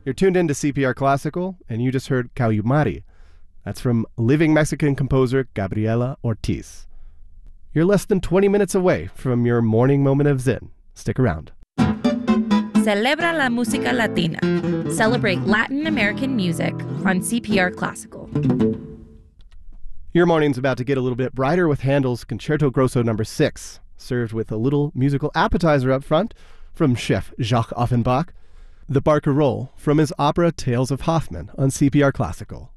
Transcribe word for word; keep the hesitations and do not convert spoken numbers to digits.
You're tuned in to C P R Classical, and you just heard Cayumari. That's from living Mexican composer Gabriela Ortiz. You're less than twenty minutes away from your morning moment of zen. Stick around. Celebra la música latina. Celebrate Latin American music on C P R Classical. Your morning's about to get a little bit brighter with Handel's Concerto Grosso number six, served with a little musical appetizer up front from Chef Jacques Offenbach, the Barcarolle from his opera Tales of Hoffmann on C P R Classical.